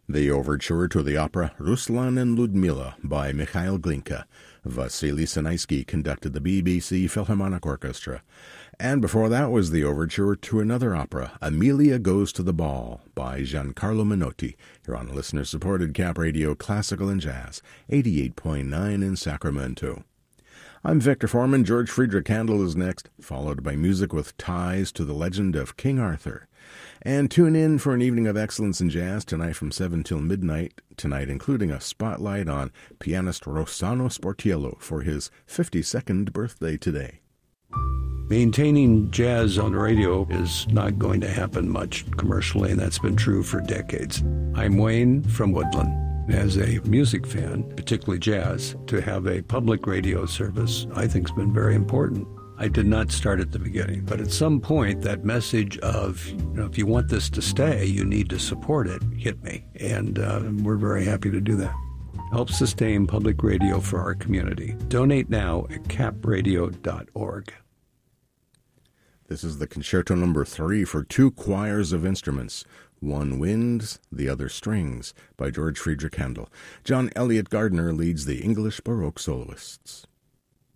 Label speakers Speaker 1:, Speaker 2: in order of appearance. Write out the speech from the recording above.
Speaker 1: The overture to the opera Ruslan and Ludmila by Mikhail Glinka. Vasily Sinaisky conducted the BBC Philharmonic Orchestra. And before that was the overture to another opera, Amelia Goes to the Ball by Giancarlo Menotti, here on listener-supported Cap Radio Classical and Jazz, 88.9 in Sacramento. I'm Victor Foreman. George Friedrich Handel is next, followed by music with ties to the legend of King Arthur. And tune in for an evening of excellence in jazz tonight from 7 till midnight, tonight including a spotlight on pianist Rossano Sportiello for his 52nd birthday today.
Speaker 2: Maintaining jazz on the radio is not going to happen much commercially, and that's been true for decades. I'm Wayne from Woodland. As a music fan, particularly jazz, to have a public radio service I think has been very important. I did not start at the beginning, but at some point that message of, if you want this to stay, you need to support it, hit me. And we're very happy to do that. Help sustain public radio for our community. Donate now at capradio.org.
Speaker 1: This is the Concerto No. 3 for two choirs of instruments, one winds, the other strings, by George Friedrich Handel. John Elliott Gardner leads the English Baroque soloists.